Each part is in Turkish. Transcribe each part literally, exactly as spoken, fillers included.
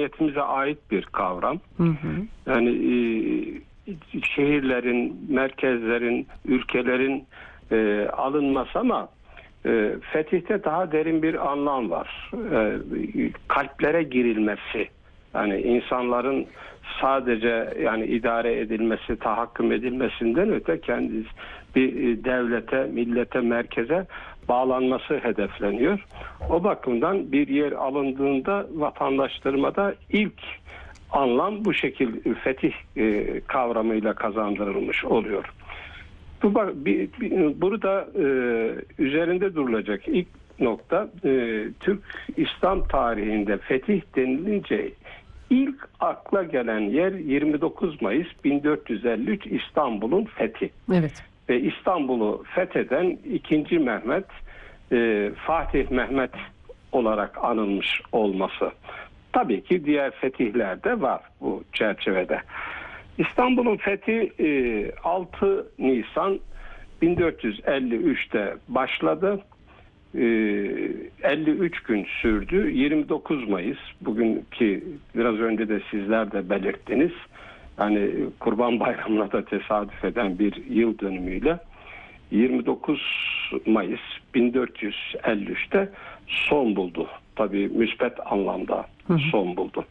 medeniyetimize ait bir kavram. Hı hı. Yani e, şehirlerin, merkezlerin, ülkelerin e, alınması ama e, fetihte daha derin bir anlam var. E, kalplere girilmesi. Yani insanların sadece yani idare edilmesi, tahakküm edilmesinden öte kendisi bir devlete, millete, merkeze bağlanması hedefleniyor. O bakımdan bir yer alındığında vatandaşlarıma ilk anlam bu şekil fetih e, kavramıyla kazandırılmış oluyor. Bu bir, bir, burada e, üzerinde durulacak ilk nokta e, Türk İslam tarihinde fetih denilince ilk akla gelen yer yirmi dokuz Mayıs bin dört yüz elli üç İstanbul'un fethi. Evet. Ve İstanbul'u fetheden ikinci Mehmet e, Fatih Mehmet olarak anılmış olması. Tabii ki diğer fetihler de var bu çerçevede. İstanbul'un fethi e, altı Nisan bin dört yüz elli üçte başladı. E, elli üç gün sürdü. yirmi dokuz Mayıs bugünkü biraz önce de sizler de belirttiniz. Yani Kurban Bayramı'na da tesadüf eden bir yıl dönümüyle yirmi dokuz Mayıs bin dört yüz elli üçte son buldu. Tabii müspet anlamda son buldu.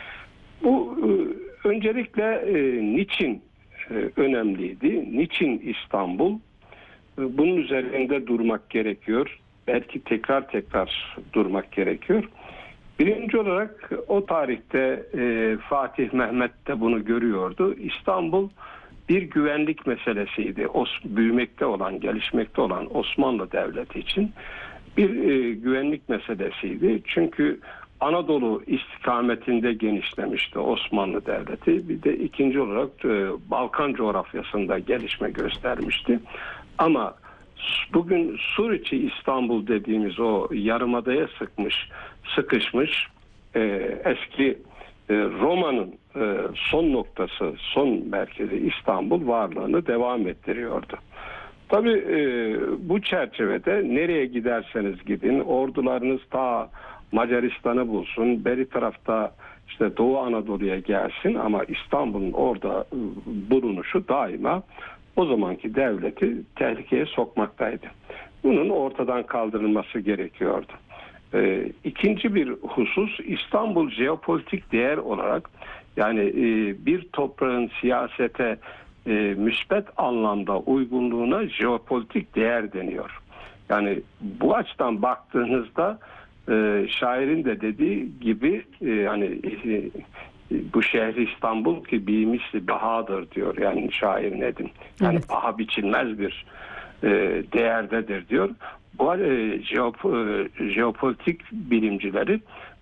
Bu e, öncelikle e, niçin e, önemliydi? Niçin İstanbul? E, bunun üzerinde durmak gerekiyor. Belki tekrar tekrar durmak gerekiyor. Birinci olarak o tarihte e, Fatih Mehmet de bunu görüyordu. İstanbul bir güvenlik meselesiydi. Os, büyümekte olan, gelişmekte olan Osmanlı Devleti için bir e, güvenlik meselesiydi. Çünkü Anadolu istikametinde genişlemişti Osmanlı Devleti. Bir de ikinci olarak e, Balkan coğrafyasında gelişme göstermişti. Ama bugün Suriçi İstanbul dediğimiz o yarımadaya sıkmış, sıkışmış e, eski e, Roma'nın e, son noktası, son merkezi İstanbul varlığını devam ettiriyordu. Tabii e, bu çerçevede nereye giderseniz gidin, ordularınız ta Macaristan'ı bulsun, beri tarafta işte Doğu Anadolu'ya gelsin ama İstanbul'un orada e, bulunuşu daima o zamanki devleti tehlikeye sokmaktaydı. Bunun ortadan kaldırılması gerekiyordu. Ee, ikinci bir husus İstanbul jeopolitik değer olarak yani e, bir toprağın siyasete e, müspet anlamda uygunluğuna jeopolitik değer deniyor. Yani bu açıdan baktığınızda e, şairin de dediği gibi e, yani e, bu şehri İstanbul ki bir misli bahadır diyor yani şair Nedim. Yani evet. Paha biçilmez bir e, değerdedir diyor. Bu e, jeop, e, jeopolitik bilimcileri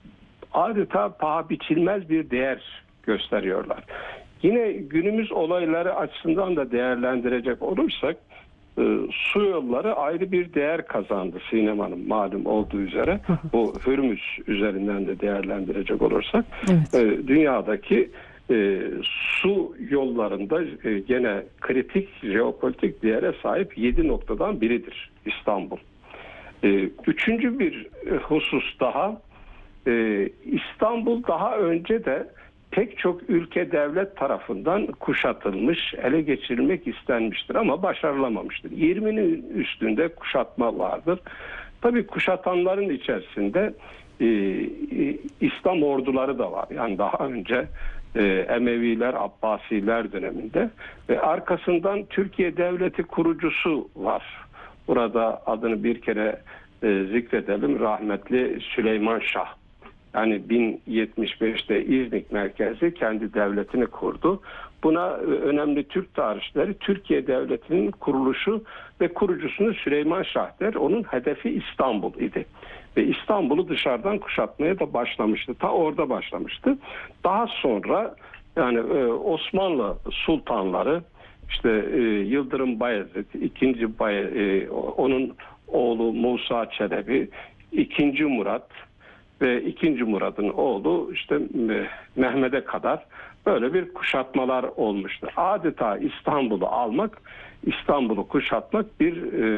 adeta paha biçilmez bir değer gösteriyorlar. Yine günümüz olayları açısından da değerlendirecek olursak e, su yolları ayrı bir değer kazandı Sinem Hanım malum olduğu üzere. Bu Hürmüz üzerinden de değerlendirecek olursak evet. e, dünyadaki e, su yollarında e, gene kritik jeopolitik değere sahip yedi noktadan biridir İstanbul. E, üçüncü bir husus daha e, İstanbul daha önce de pek çok ülke devlet tarafından kuşatılmış, ele geçirilmek istenmiştir ama başarılamamıştır. yirminin üstünde kuşatma vardır. Tabii kuşatanların içerisinde e, e, İslam orduları da var. Yani daha önce e, Emeviler, Abbasiler döneminde ve arkasından Türkiye Devleti kurucusu var. Burada adını bir kere e, zikredelim. Rahmetli Süleyman Şah. Yani bin yetmiş beşte İznik merkezi kendi devletini kurdu. Buna önemli Türk tarihçileri Türkiye Devleti'nin kuruluşu ve kurucusunu Süleyman Şah der. Onun hedefi İstanbul idi. Ve İstanbul'u dışarıdan kuşatmaya da başlamıştı. Ta orada başlamıştı. Daha sonra yani Osmanlı sultanları işte Yıldırım Bayezid, ikinci Bayezid, onun oğlu Musa Çelebi, ikinci Murat ve ikinci Murad'ın oğlu işte Mehmet'e kadar böyle bir kuşatmalar olmuştu. Adeta İstanbul'u almak, İstanbul'u kuşatmak bir e,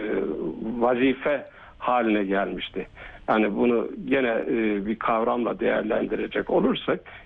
vazife haline gelmişti. Yani bunu gene e, bir kavramla değerlendirecek olursak